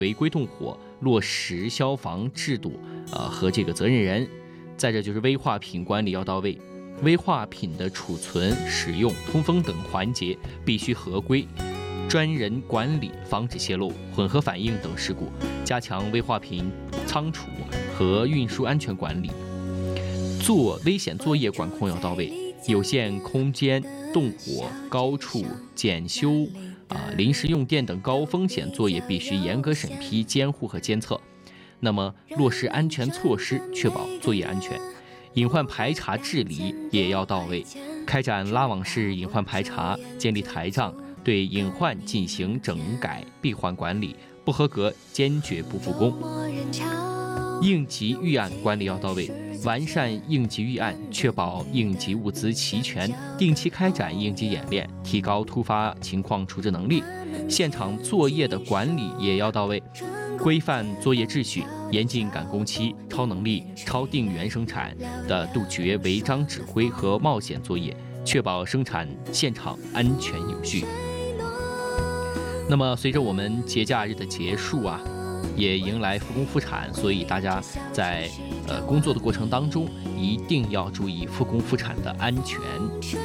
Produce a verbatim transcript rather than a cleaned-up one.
违规动火，落实消防制度，呃和这个责任人。再者就是危化品管理要到位，危化品的储存、使用、通风等环节必须合规，专人管理，防止泄漏、混合反应等事故，加强危化品仓储和运输安全管理。做危险作业管控要到位，有限空间、动火、高处、检修、啊、临时用电等高风险作业必须严格审批、监护和监测。那么，落实安全措施，确保作业安全。隐患排查治理也要到位，开展拉网式隐患排查，建立台账，对隐患进行整改、闭环管理，不合格坚决不复工。应急预案管理要到位，完善应急预案，确保应急物资齐全，定期开展应急演练，提高突发情况处置能力。现场作业的管理也要到位，规范作业秩序，严禁赶工期、超能力、超定员生产的，杜绝违章指挥和冒险作业，确保生产现场安全有序。那么，随着我们节假日的结束啊，也迎来复工复产，所以大家在呃工作的过程当中，一定要注意复工复产的安全。